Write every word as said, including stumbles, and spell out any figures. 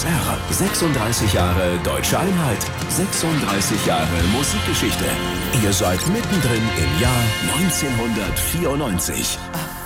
S R. sechsunddreißig Jahre deutsche Einheit. sechsunddreißig Jahre Musikgeschichte. Ihr seid mittendrin im Jahr neunzehnhundertvierundneunzig.